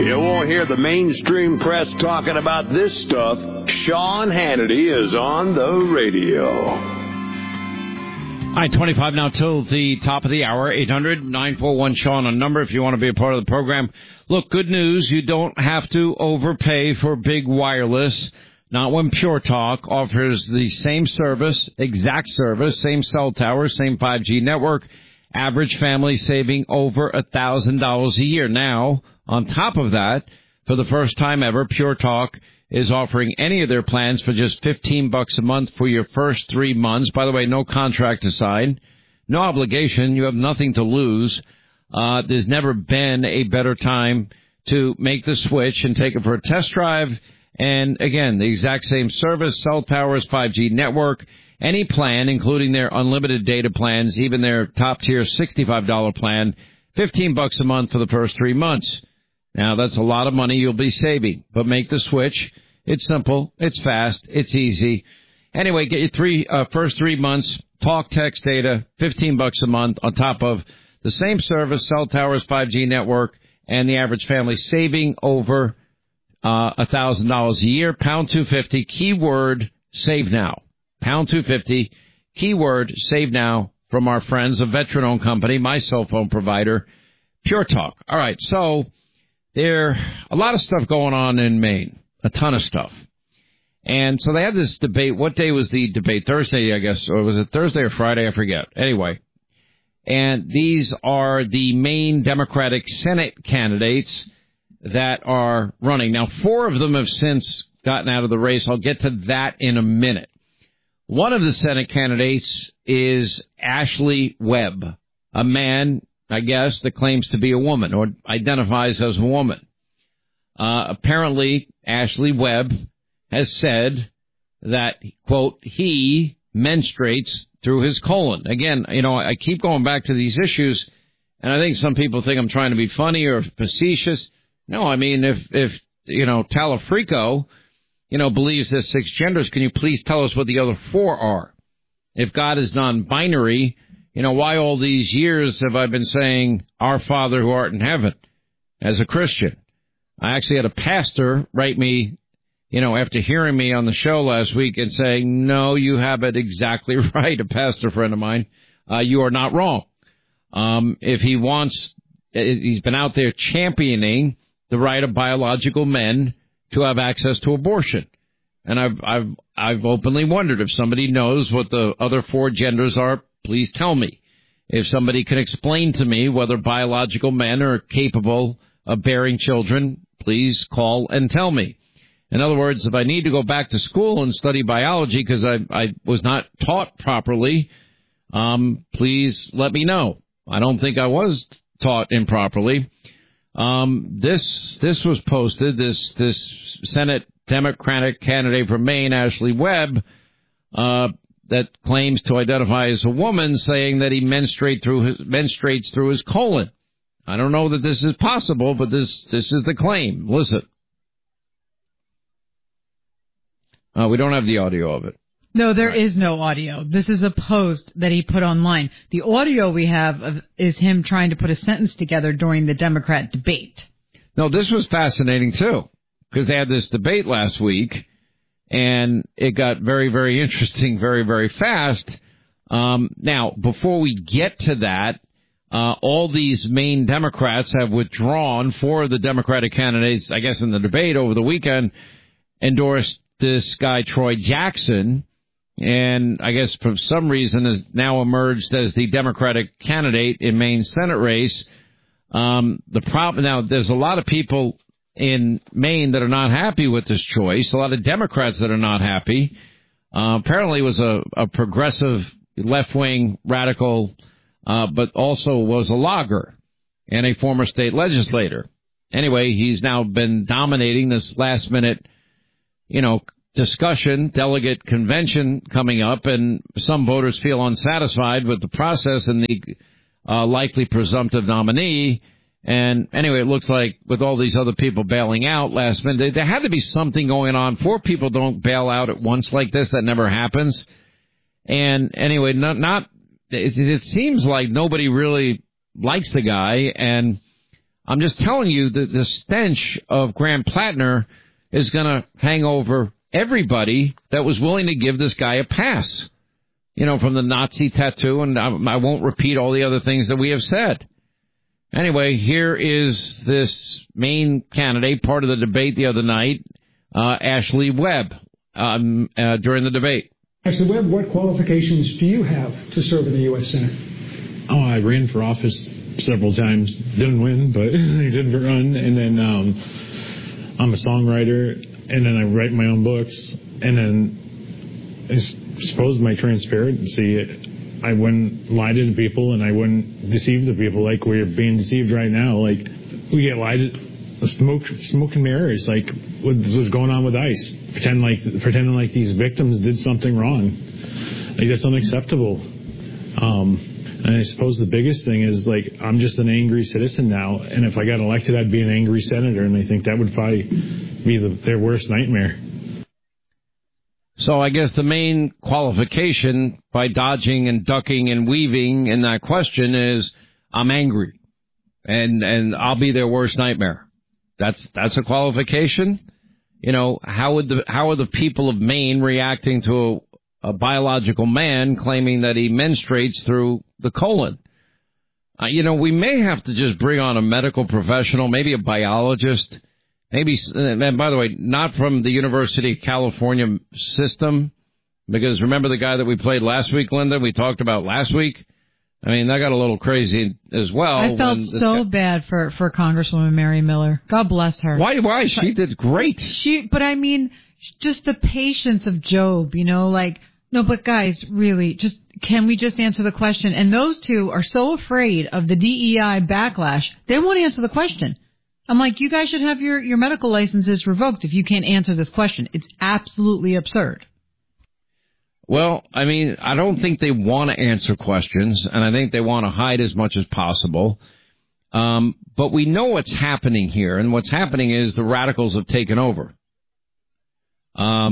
You won't hear the mainstream press talking about this stuff. Sean Hannity is on the radio. All right, 25 now till the top of the hour. 800-941-SEAN, a number if you want to be a part of the program. Look, good news. You don't have to overpay for big wireless. Not when Pure Talk offers the same service, exact service, same cell tower, same 5G network. Average family saving over $1,000 a year. Now, on top of that, for the first time ever, Pure Talk is offering any of their plans for just $15 a month for your first 3 months. By the way, no contract to sign, no obligation. You have nothing to lose. There's never been a better time to make the switch and take it for a test drive. And again, the exact same service, cell towers, 5G network, any plan, including their unlimited data plans, even their top-tier $65 plan, $15 a month for the first 3 months. Now, that's a lot of money you'll be saving, but make the switch. It's simple, it's fast, it's easy. Anyway, get your first 3 months, talk, text, data, $15 a month on top of the same service, cell towers, 5G network, and the average family saving over $1,000 a year. Pound 250, keyword save now. Pound 250, keyword save now from our friends, a veteran-owned company, my cell phone provider, Pure Talk. All right, so there a lot of stuff going on in Maine, a ton of stuff. And so they had this debate. What day was the debate? Thursday, I guess, or was it Thursday or Friday? I forget. Anyway, and these are the Maine Democratic Senate candidates that are running. Now, 4 of them have since gotten out of the race. I'll get to that in a minute. One of the Senate candidates is Ashley Webb, a man, I guess, that claims to be a woman or identifies as a woman. Apparently, Ashley Webb has said that, quote, he menstruates through his colon. Again, you know, I keep going back to these issues, and I think some people think I'm trying to be funny or facetious. No, I mean, if you know, Talafrico, you know, believes there's 6 genders, can you please tell us what the other 4 are? If God is non-binary, you know, why all these years have I been saying, our Father who art in heaven, as a Christian? I actually had a pastor write me, you know, after hearing me on the show last week and saying, no, you have it exactly right, a pastor friend of mine. You are not wrong. If he wants, he's been out there championing the right of biological men to have access to abortion. And I've openly wondered if somebody knows what the other 4 genders are, please tell me. If somebody can explain to me whether biological men are capable of bearing children, please call and tell me. In other words, if I need to go back to school and study biology because I was not taught properly, please let me know. I don't think I was taught improperly. This was posted, this Senate Democratic candidate from Maine, Ashley Webb, that claims to identify as a woman, saying that he menstruates through his colon. I don't know that this is possible, but this is the claim. Listen. We don't have the audio of it. No, there is no audio. This is a post that he put online. The audio we have is him trying to put a sentence together during the Democrat debate. No, this was fascinating, too, because they had this debate last week, and it got very, very interesting very, very fast. Now, before we get to that, all these Maine Democrats have withdrawn. 4 of the Democratic candidates, I guess in the debate over the weekend, endorsed this guy, Troy Jackson, and I guess for some reason has now emerged as the Democratic candidate in Maine's Senate race. The problem now, there's a lot of people in Maine that are not happy with this choice. A lot of Democrats that are not happy. Apparently, it was a progressive, left-wing, radical, but also was a logger and a former state legislator. Anyway, he's now been dominating this last-minute, you know, discussion, delegate convention coming up, and some voters feel unsatisfied with the process and the likely presumptive nominee. And anyway, it looks like with all these other people bailing out last minute, there had to be something going on. 4 people don't bail out at once like this. That never happens. And anyway, it seems like nobody really likes the guy. And I'm just telling you that the stench of Graham Plattner is going to hang over everybody that was willing to give this guy a pass. You know, from the Nazi tattoo, and I won't repeat all the other things that we have said. Anyway, here is this main candidate, part of the debate the other night, Ashley Webb, during the debate. Ashley Webb, what qualifications do you have to serve in the U.S. Senate? Oh, I ran for office several times. Didn't win, but I did run. And then I'm a songwriter, and then I write my own books. And then I suppose my transparency, I wouldn't lie to the people, and I wouldn't deceive the people like we're being deceived right now. Like, we get lied to, smoke and mirrors, like what's going on with ICE. Pretending like these victims did something wrong. Like, that's unacceptable. And I suppose the biggest thing is, like, I'm just an angry citizen now, and if I got elected, I'd be an angry senator, and I think that would probably be their worst nightmare. So I guess the main qualification by dodging and ducking and weaving in that question is I'm angry, and I'll be their worst nightmare. That's a qualification. You know, how are the people of Maine reacting to a biological man claiming that he menstruates through the colon? You know, we may have to just bring on a medical professional, maybe a biologist. Maybe, and by the way, not from the University of California system, because remember the guy that we played last week, Linda, we talked about last week? I mean, that got a little crazy as well. I felt so bad for Congresswoman Mary Miller. God bless her. Why? She did great. But I mean, just the patience of Job, you know, like, no, but guys, really, can we just answer the question? And those two are so afraid of the DEI backlash, they won't answer the question. I'm like, you guys should have your medical licenses revoked if you can't answer this question. It's absolutely absurd. Well, I mean, I don't think they want to answer questions, and I think they want to hide as much as possible. But we know what's happening here, and what's happening is the radicals have taken over. I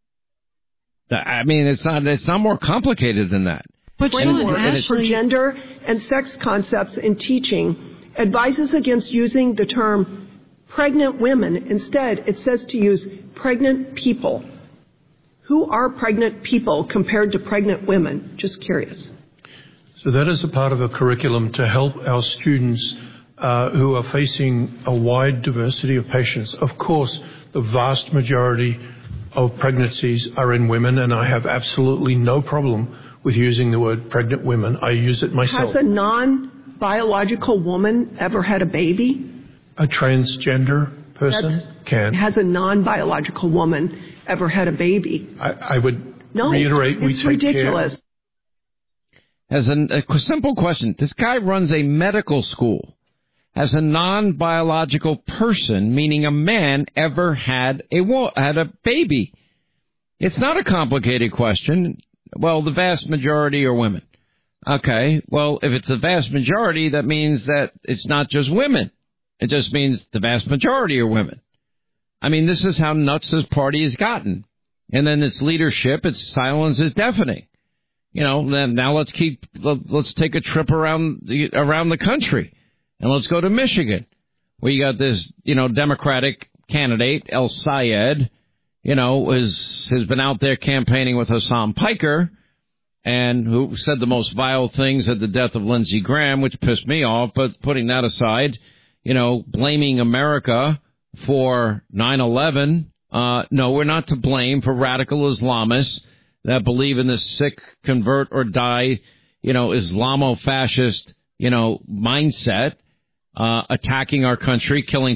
mean, it's not more complicated than that. But framework for gender and sex concepts in teaching advises against using the term pregnant women. Instead, it says to use pregnant people. Who are pregnant people compared to pregnant women? Just curious. So that is a part of a curriculum to help our students who are facing a wide diversity of patients. Of course, the vast majority of pregnancies are in women, and I have absolutely no problem with using the word pregnant women. I use it myself. Has a non-biological woman ever had a baby? A transgender person can. Has a non-biological woman ever had a baby? I would reiterate, we take ridiculous. Care. As a simple question, this guy runs a medical school. Has a non-biological person, meaning a man, ever had a baby? It's not a complicated question. Well, the vast majority are women. Okay, well, if it's the vast majority, that means that it's not just women. It just means the vast majority are women. I mean, this is how nuts this party has gotten. And then its leadership, its silence is deafening. You know, now let's take a trip around the country. And let's go to Michigan, where you got this, you know, Democratic candidate, El Sayed, you know, has been out there campaigning with Hassan Piker, and who said the most vile things at the death of Lindsey Graham, which pissed me off. But putting that aside, you know, blaming America for 9/11. No, we're not to blame for radical Islamists that believe in this sick convert or die, you know, Islamo-fascist, you know, mindset. Attacking our country, killing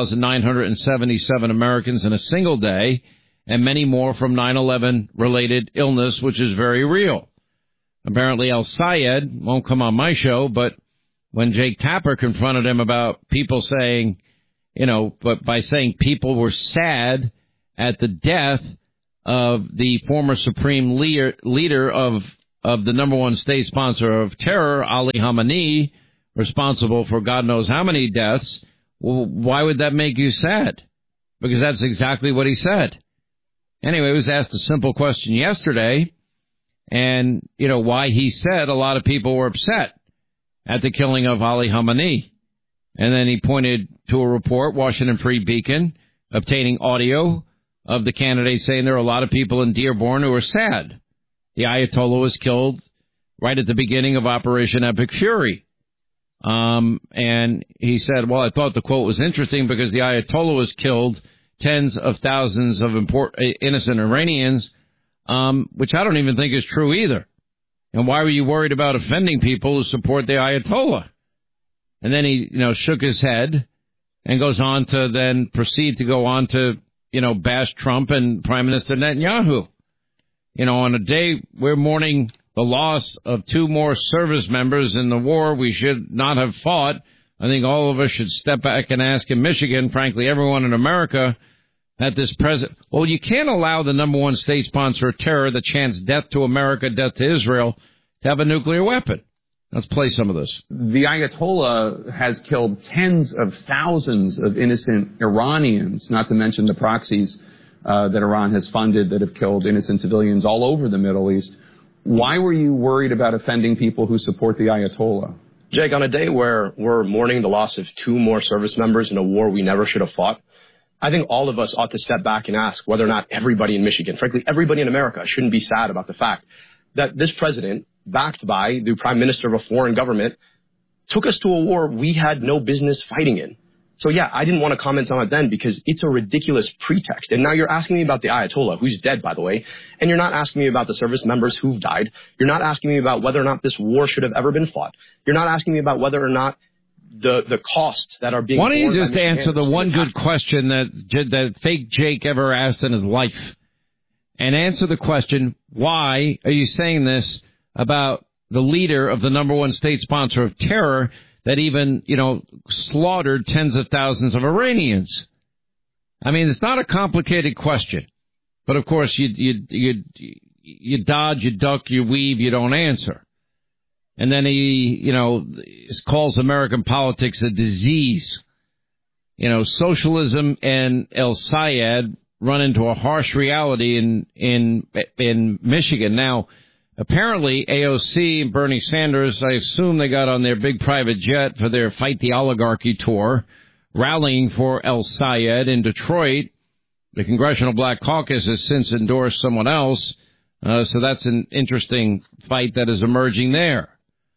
2,977 Americans in a single day, and many more from 9/11 related illness, which is very real. Apparently El Sayed won't come on my show, but when Jake Tapper confronted him about people saying, you know, but by saying people were sad at the death of the former supreme leader of the number one state sponsor of terror, Ali Khamenei, responsible for God knows how many deaths, well, why would that make you sad? Because that's exactly what he said. Anyway, he was asked a simple question yesterday, and, you know, why he said a lot of people were upset at the killing of Ali Khamenei. And then he pointed to a report, Washington Free Beacon, obtaining audio of the candidate saying there are a lot of people in Dearborn who are sad. The Ayatollah was killed right at the beginning of Operation Epic Fury. And he said, well, I thought the quote was interesting because the Ayatollah was killed, tens of thousands of innocent Iranians, which I don't even think is true either. And why were you worried about offending people who support the Ayatollah? And then he, shook his head and goes on to then proceed to go on to, bash Trump and Prime Minister Netanyahu. On a day we're mourning the loss of 2 more service members in the war we should not have fought, I think all of us should step back and ask in Michigan, frankly, everyone in America, that this president, well, you can't allow the number one state sponsor of terror that chants death to America, death to Israel, to have a nuclear weapon. Let's play some of this. The Ayatollah has killed tens of thousands of innocent Iranians, not to mention the proxies that Iran has funded that have killed innocent civilians all over the Middle East. Why were you worried about offending people who support the Ayatollah? Jake, on a day where we're mourning the loss of 2 more service members in a war we never should have fought, I think all of us ought to step back and ask whether or not everybody in Michigan, frankly, everybody in America, shouldn't be sad about the fact that this president, backed by the prime minister of a foreign government, took us to a war we had no business fighting in. So, yeah, I didn't want to comment on it then because it's a ridiculous pretext. And now you're asking me about the Ayatollah, who's dead, by the way, and you're not asking me about the service members who've died. You're not asking me about whether or not this war should have ever been fought. You're not asking me about whether or not the costs that are being... Why don't you just answer the one good question that fake Jake ever asked in his life? And answer the question, why are you saying this about the leader of the number one state sponsor of terror that even, slaughtered tens of thousands of Iranians? I mean, it's not a complicated question. But, of course, you dodge, you duck, you weave, you don't answer. And then he, calls American politics a disease. Socialism and El Sayed run into a harsh reality in Michigan. Now, apparently, AOC and Bernie Sanders, I assume they got on their big private jet for their Fight the Oligarchy tour, rallying for El Sayed in Detroit. The Congressional Black Caucus has since endorsed someone else, so that's an interesting fight that is emerging there.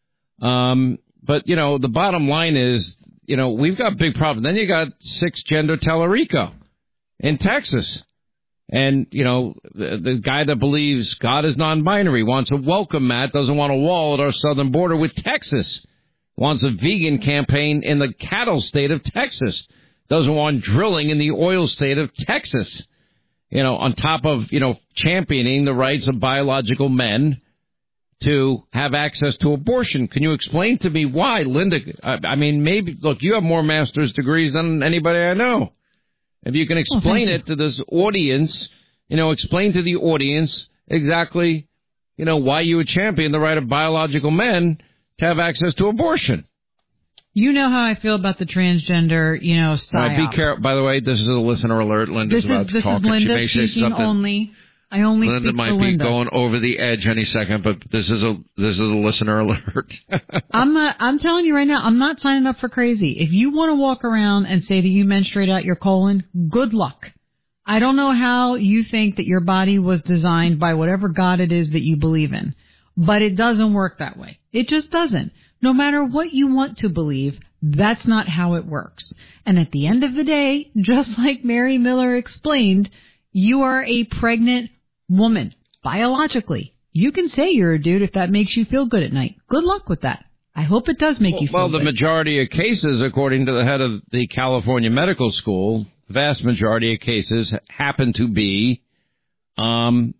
But, the bottom line is, we've got big problems. Then you got 6-gender Tellerico in Texas. And, the guy that believes God is non-binary wants a welcome mat, doesn't want a wall at our southern border with Texas, wants a vegan campaign in the cattle state of Texas, doesn't want drilling in the oil state of Texas, on top of, championing the rights of biological men to have access to abortion. Can you explain to me why, Linda? I mean, maybe, look, you have more master's degrees than anybody I know. If you can explain it to this audience, explain to the audience exactly, why you would champion the right of biological men to have access to abortion. You know how I feel about the transgender, psyop. Right, be careful. By the way, this is a listener alert. Linda's about to talk. This is Linda speaking only. I only Linda speak might for be Linda. going over the edge any second, but this is a listener alert. I'm telling you right now, I'm not signing up for crazy. If you want to walk around and say that you menstruate out your colon, good luck. I don't know how you think that your body was designed by whatever God it is that you believe in, but it doesn't work that way. It just doesn't. No matter what you want to believe, that's not how it works. And at the end of the day, just like Mary Miller explained, you are a pregnant woman, biologically. You can say you're a dude if that makes you feel good at night. Good luck with that. I hope it does make you feel good. Well, the majority of cases, according to the head of the California Medical School, the vast majority of cases happen to be, women.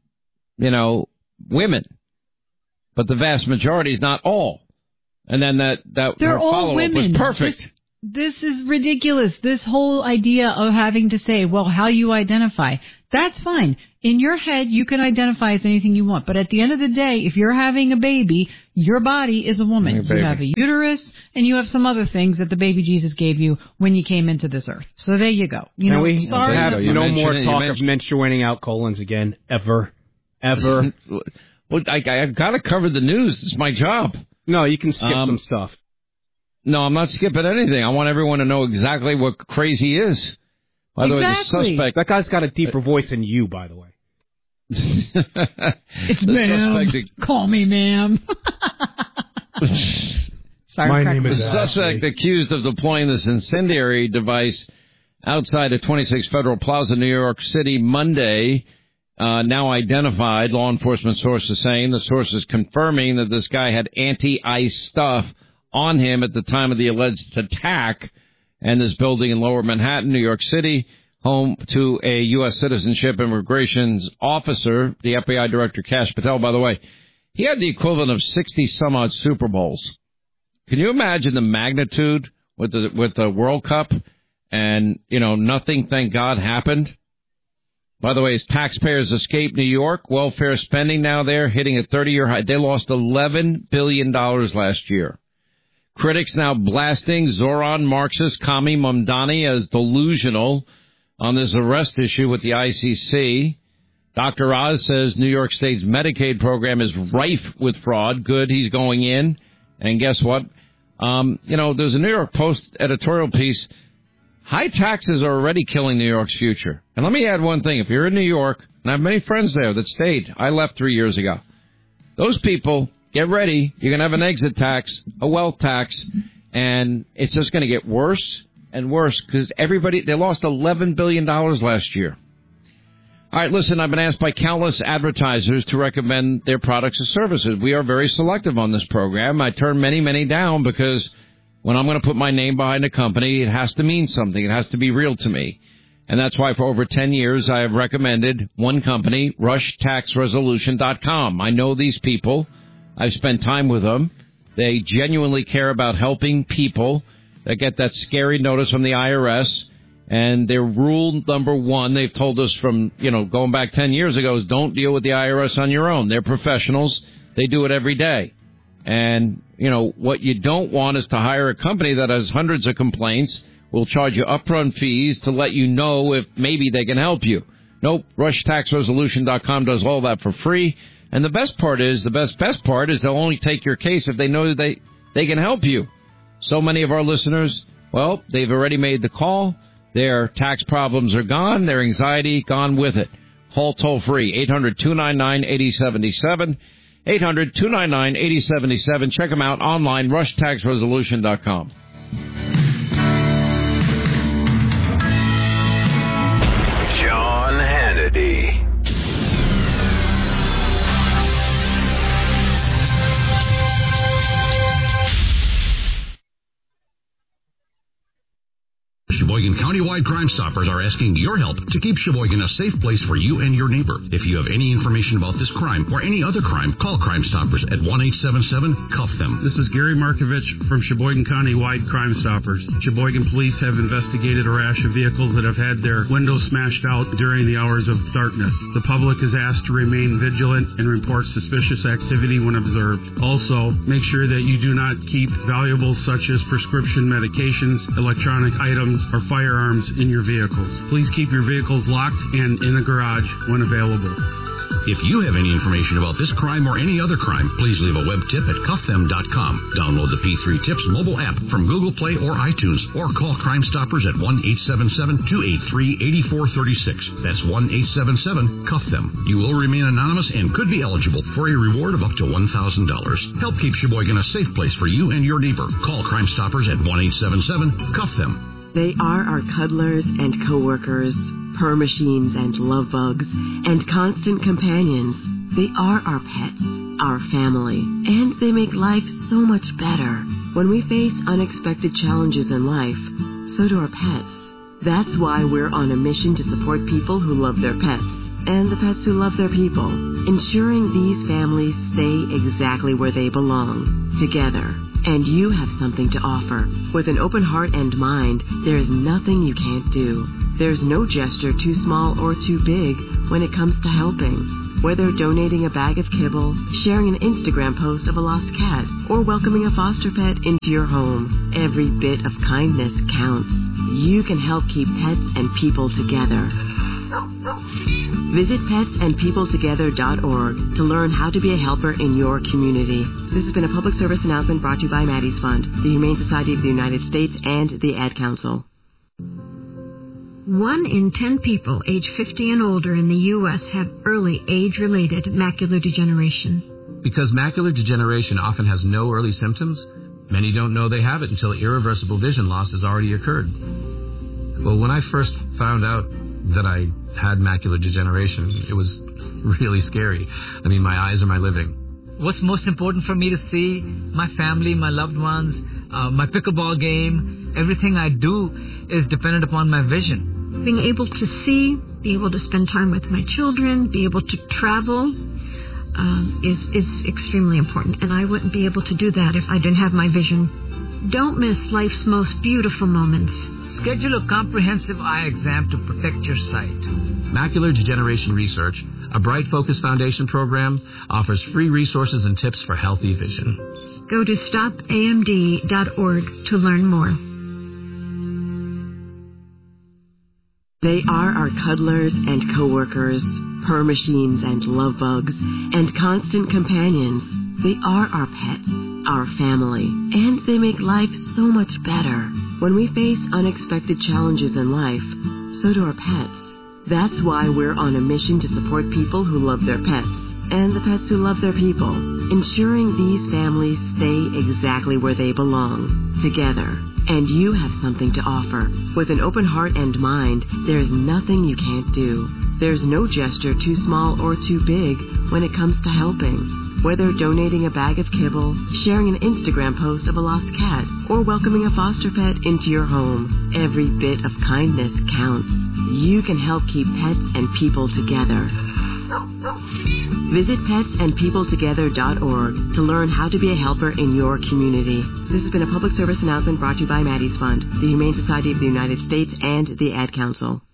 But the vast majority is not all. And then they're all women. Was perfect. This is ridiculous. This whole idea of having to say, well, how you identify, that's fine. In your head, you can identify as anything you want. But at the end of the day, if you're having a baby, your body is a woman. You have a uterus, and you have some other things that the baby Jesus gave you when you came into this earth. So there you go. We have no more talk of menstruating out colons again, ever. Well, I've got to cover the news. It's my job. No, you can skip some stuff. No, I'm not skipping anything. I want everyone to know exactly what crazy is. By the way, the suspect... That guy's got a deeper voice than you, by the way. It's ma'am. Call me ma'am. Sorry, my name is the suspect accused of deploying this incendiary device outside a 26 Federal Plaza, New York City, Monday, now identified, law enforcement sources saying. The sources confirming that this guy had anti-ice stuff on him at the time of the alleged attack. And this building in Lower Manhattan, New York City, home to a U.S. Citizenship and Immigration officer, the FBI Director Kash Patel. By the way, he had the equivalent of 60-some-odd Super Bowls. Can you imagine the magnitude with the World Cup? And, nothing, thank God, happened. By the way, as taxpayers escape New York, welfare spending now there hitting a 30-year high. They lost $11 billion last year. Critics now blasting Zoran Marxist Kami Mamdani as delusional on this arrest issue with the ICC. Dr. Oz says New York State's Medicaid program is rife with fraud. Good, he's going in. And guess what? There's a New York Post editorial piece. High taxes are already killing New York's future. And let me add one thing. If you're in New York, and I have many friends there that stayed. I left 3 years ago. Those people, get ready. You're going to have an exit tax, a wealth tax, and it's just going to get worse and worse because they lost $11 billion last year. All right, listen, I've been asked by countless advertisers to recommend their products or services. We are very selective on this program. I turn many, many down because when I'm going to put my name behind a company, it has to mean something. It has to be real to me. And that's why for over 10 years, I have recommended one company, RushTaxResolution.com. I know these people. I've spent time with them. They genuinely care about helping people that get that scary notice from the IRS. And their rule number one, they've told us from, going back 10 years ago, is don't deal with the IRS on your own. They're professionals. They do it every day. And, what you don't want is to hire a company that has hundreds of complaints, will charge you upfront fees to let you know if maybe they can help you. Nope, RushTaxResolution.com does all that for free. And the best part is, the best part is they'll only take your case if they know that they can help you. So many of our listeners, well, they've already made the call. Their tax problems are gone. Their anxiety gone with it. Call toll free, 800-299-8077. 800-299-8077. Check them out online, RushTaxResolution.com. Sean Hannity. Sheboygan Countywide Crime Stoppers are asking your help to keep Sheboygan a safe place for you and your neighbor. If you have any information about this crime or any other crime, call Crime Stoppers at 1-877-CUFF-THEM. This is Gary Markovich from Sheboygan Countywide Crime Stoppers. Sheboygan police have investigated a rash of vehicles that have had their windows smashed out during the hours of darkness. The public is asked to remain vigilant and report suspicious activity when observed. Also, make sure that you do not keep valuables such as prescription medications, electronic items, or firearms in your vehicles. Please keep your vehicles locked and in a garage when available. If you have any information about this crime or any other crime, please leave a web tip at CuffThem.com. Download the P3 Tips mobile app from Google Play or iTunes, or call Crime Stoppers at 1-877-283-8436. That's 1-877-CUFF-THEM. You will remain anonymous and could be eligible for a reward of up to $1,000. Help keep Sheboygan a safe place for you and your neighbor. Call Crime Stoppers at 1-877-CUFF-THEM. They are our cuddlers and coworkers, purr machines and love bugs, and constant companions. They are our pets, our family, and they make life so much better. When we face unexpected challenges in life, so do our pets. That's why we're on a mission to support people who love their pets, and the pets who love their people, ensuring these families stay exactly where they belong, together. And you have something to offer. With an open heart and mind, there is nothing you can't do. There's no gesture too small or too big when it comes to helping. Whether donating a bag of kibble, sharing an Instagram post of a lost cat, or welcoming a foster pet into your home, every bit of kindness counts. You can help keep pets and people together. Visit petsandpeopletogether.org to learn how to be a helper in your community. This has been a public service announcement brought to you by Maddie's Fund, the Humane Society of the United States, and the Ad Council. 1 in 10 people age 50 and older in the U.S. have early age-related macular degeneration. Because macular degeneration often has no early symptoms, many don't know they have it until irreversible vision loss has already occurred. Well, when I first found out that I had macular degeneration, it was really scary. I mean, my eyes are my living. What's most important for me to see? My family, my loved ones, my pickleball game. Everything I do is dependent upon my vision. Being able to see, be able to spend time with my children, be able to travel is extremely important. And I wouldn't be able to do that if I didn't have my vision. Don't miss life's most beautiful moments. Schedule a comprehensive eye exam to protect your sight. Macular Degeneration Research, a Bright Focus Foundation program, offers free resources and tips for healthy vision. Go to stopamd.org to learn more. They are our cuddlers and coworkers, purr machines and love bugs, and constant companions. They are our pets, our family, and they make life so much better. When we face unexpected challenges in life, so do our pets. That's why we're on a mission to support people who love their pets and the pets who love their people, ensuring these families stay exactly where they belong, together. And you have something to offer. With an open heart and mind, there's nothing you can't do. There's no gesture too small or too big when it comes to helping. Whether donating a bag of kibble, sharing an Instagram post of a lost cat, or welcoming a foster pet into your home, every bit of kindness counts. You can help keep pets and people together. Visit petsandpeopletogether.org to learn how to be a helper in your community. This has been a public service announcement brought to you by Maddie's Fund, the Humane Society of the United States, and the Ad Council.